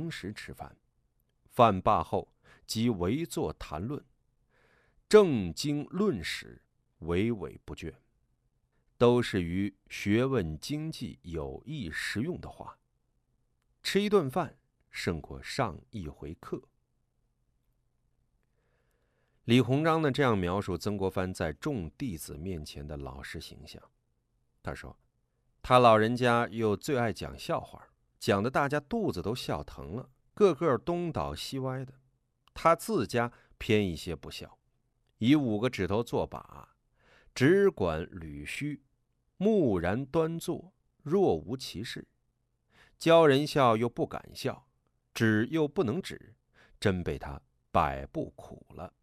相识吃饭，饭罢后即围坐谈论，正经论史，娓娓不倦，都是与学问经济有益实用的话。吃一顿饭胜过上一回课。李鸿章呢这样描述曾国藩在众弟子面前的老实形象。他说，他老人家又最爱讲笑话，讲得大家肚子都笑疼了，个个东倒西歪的。他自家偏一些不笑，以5个指头做把，只管捋须，木然端坐，若无其事。教人笑又不敢笑，指又不能指，真被他摆布苦了。